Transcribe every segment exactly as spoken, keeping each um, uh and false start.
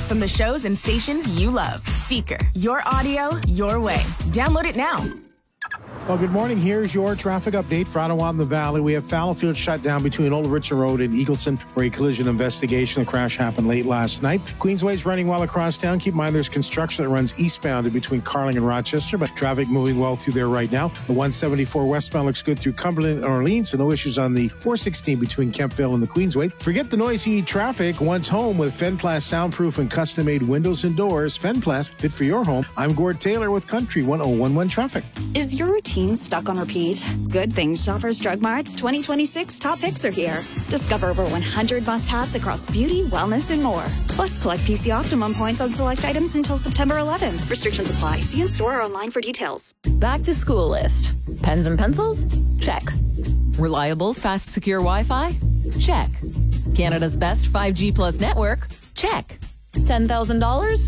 from the shows and stations you love. Seeker, your audio, your way. Download it now. Well, good morning. Here's your traffic update for Ottawa and the Valley. We have Fallowfield shut down between Old Richard Road and Eagleson for a collision investigation. The crash happened late last night. Queensway is running well across town. Keep in mind there's construction that runs eastbound between Carling and Rochester, but traffic moving well through there right now. The one seventy-four westbound looks good through Cumberland and Orleans, so no issues on the four sixteen between Kempville and the Queensway. Forget the noisy traffic. Once home with Fenplast soundproof and custom-made windows and doors. Fenplast, fit for your home. I'm Gord Taylor with Country one oh one one Traffic. Is your routine stuck on repeat? Good thing Shoppers Drug Mart's twenty twenty-six top picks are here. Discover over one hundred must-haves across beauty, wellness, and more. Plus, collect P C Optimum points on select items until September eleventh. Restrictions apply. See in store or online for details. Back to school list. Pens and pencils? Check. Reliable, fast, secure Wi-Fi? Check. Canada's best five G plus network? Check. ten thousand dollars?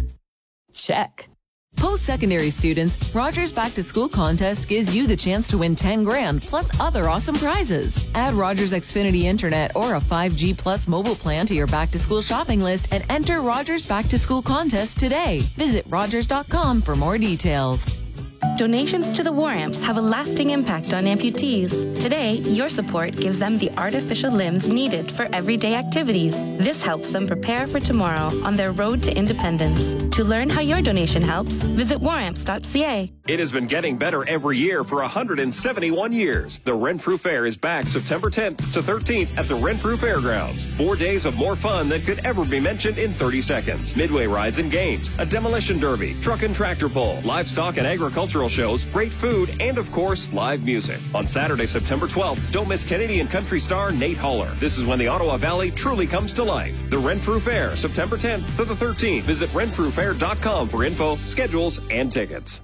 Check. Post-secondary students, Rogers Back to School contest gives you the chance to win ten grand plus other awesome prizes. Add Rogers Xfinity Internet or a five G plus mobile plan to your back to school shopping list and enter Rogers Back to School contest today. Visit rogers dot com for more details. Donations to the War Amps have a lasting impact on amputees. Today, your support gives them the artificial limbs needed for everyday activities. This helps them prepare for tomorrow on their road to independence. To learn how your donation helps, visit war amps dot c a. It has been getting better every year for one hundred seventy-one years. The Renfrew Fair is back September tenth to thirteenth at the Renfrew Fairgrounds. Four days of more fun than could ever be mentioned in thirty seconds. Midway rides and games, a demolition derby, truck and tractor pull, livestock and agricultural shows, great food, and of course, live music. On Saturday, September twelfth, don't miss Canadian country star Nate Holler. This is when the Ottawa Valley truly comes to life. The Renfrew Fair, September tenth to the thirteenth. Visit renfrew fair dot com for info, schedules, and tickets.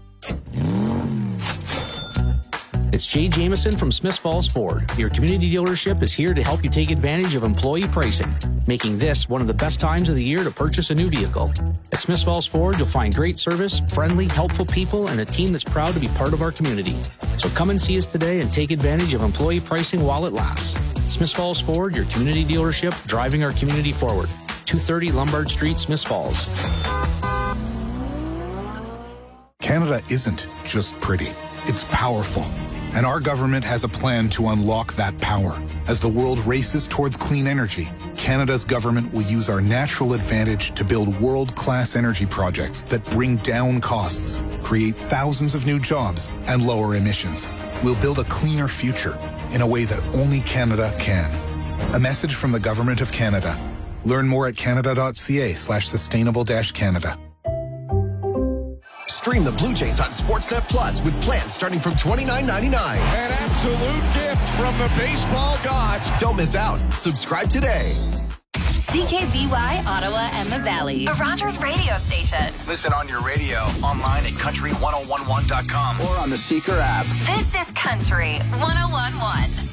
It's Jay Jameson from Smiths Falls Ford. Your community dealership is here to help you take advantage of employee pricing, making this one of the best times of the year to purchase a new vehicle. At Smiths Falls Ford, you'll find great service, friendly, helpful people, and a team that's proud to be part of our community. So come and see us today and take advantage of employee pricing while it lasts. Smiths Falls Ford, your community dealership, driving our community forward. two thirty Lombard Street, Smiths Falls. Canada isn't just pretty, it's powerful. And our government has a plan to unlock that power. As the world races towards clean energy, Canada's government will use our natural advantage to build world-class energy projects that bring down costs, create thousands of new jobs, and lower emissions. We'll build a cleaner future in a way that only Canada can. A message from the Government of Canada. Learn more at canada dot c a slash sustainable dash Canada. Stream the Blue Jays on Sportsnet Plus with plans starting from twenty-nine ninety-nine. An absolute gift from the baseball gods. Don't miss out. Subscribe today. C K B Y, Ottawa and the Valley. A Rogers radio station. Listen on your radio, online at country ten eleven dot com or on the Seeker app. This is Country ten eleven.